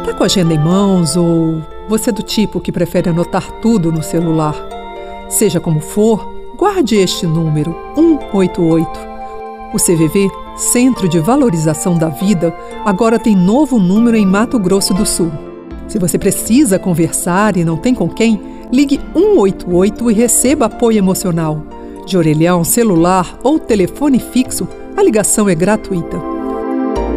Tá com a agenda em mãos ou você é do tipo que prefere anotar tudo no celular? Seja como for, guarde este número, 188. O CVV, Centro de Valorização da Vida, agora tem novo número em Mato Grosso do Sul. Se você precisa conversar e não tem com quem, ligue 188 e receba apoio emocional. De orelhão, celular ou telefone fixo, a ligação é gratuita.